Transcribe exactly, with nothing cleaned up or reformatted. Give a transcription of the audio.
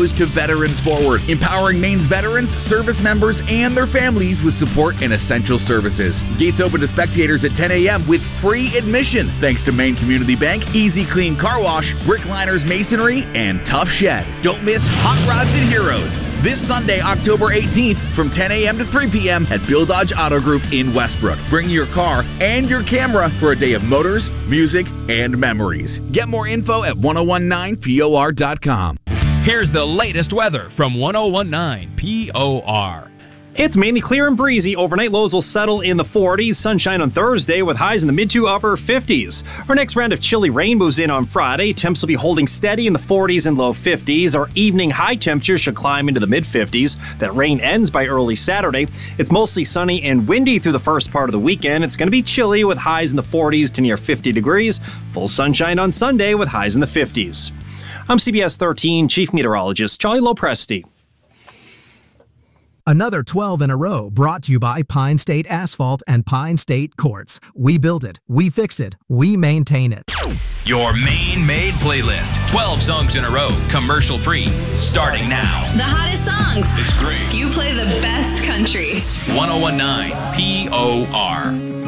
goes to Veterans Forward, empowering Maine's veterans, service members, and their families with support and essential services. Gates open to spectators at ten a.m. with free admission, thanks to Maine Community Bank, Easy Clean Car Wash, Brickliners Masonry, and Tough Shed. Don't miss Hot Rods and Heroes this Sunday, October eighteenth from ten a.m. to three p.m. at Bill Dodge Auto Group in Westbrook. Bring your car and your camera for a day of motors, music, and memories. Get more info at ten nineteen P O R dot com. Here's the latest weather from ten nineteen P O R. It's mainly clear and breezy. Overnight lows will settle in the forties. Sunshine on Thursday with highs in the mid to upper fifties. Our next round of chilly rain moves in on Friday. Temps will be holding steady in the forties and low fifties. Our evening high temperatures should climb into the mid fifties. That rain ends by early Saturday. It's mostly sunny and windy through the first part of the weekend. It's going to be chilly with highs in the forties to near fifty degrees. Full sunshine on Sunday with highs in the fifties. I'm C B S thirteen Chief Meteorologist Charlie Lopresti. Another twelve in a row brought to you by Pine State Asphalt and Pine State Quartz. We build it, we fix it, we maintain it. Your Maine-made playlist. twelve songs in a row, commercial-free, starting now. The hottest songs. It's great. You play the best country. ten nineteen P O R.